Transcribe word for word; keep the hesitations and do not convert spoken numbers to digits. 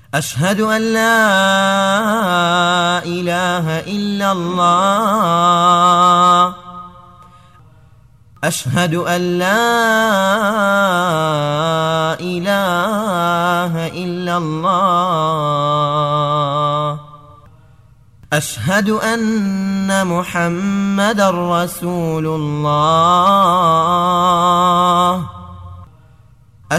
أشهد أن لا إله إلا الله. أشهد أن لا إله إلا الله. أشهد أن محمدًا رسول الله.